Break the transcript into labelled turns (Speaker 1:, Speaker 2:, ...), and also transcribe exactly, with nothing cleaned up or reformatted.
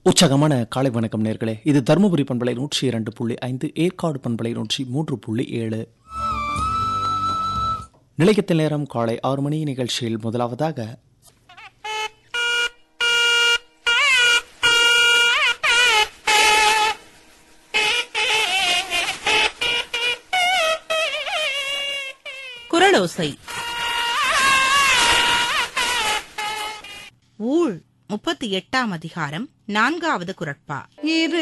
Speaker 1: உற்சாகமான காலை வணக்கம் நேர்களே. இது தருமபுரி பண்பலை நூற்றி இரண்டு புள்ளி ஐந்து, ஏற்காடு பண்பலை நூற்றி மூன்று புள்ளி ஏழு. நிலையத்தில் நேரம் காலை ஆறு மணி. நிகழ்ச்சியில் முதலாவதாக
Speaker 2: குரலோசை. ஊழ் முப்பத்தி எட்டாம் அதிகாரம், நான்காவது குரட்பா.
Speaker 3: இரு